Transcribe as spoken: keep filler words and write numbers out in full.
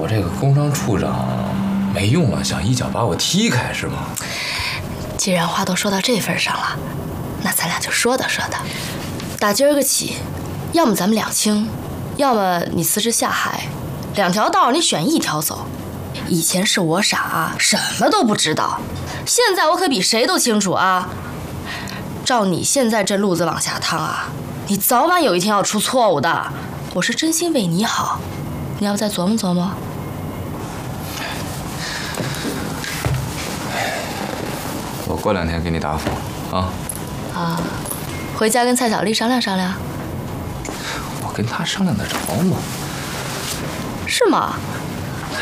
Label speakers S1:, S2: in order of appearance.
S1: 我这个工商处长没用了，想一脚把我踢开是吗？
S2: 既然话都说到这份上了，那咱俩就说道说道。打今儿个起，要么咱们两清，要么你辞职下海，两条道你选一条走。以前是我傻，什么都不知道，现在我可比谁都清楚啊。照你现在这路子往下趟啊，你早晚有一天要出错误的。我是真心为你好，你要不再琢磨琢磨？
S1: 我过两天给你答复啊。
S2: 啊，回家跟蔡小丽商量商量。
S1: 我跟她商量得着吗？
S2: 是吗？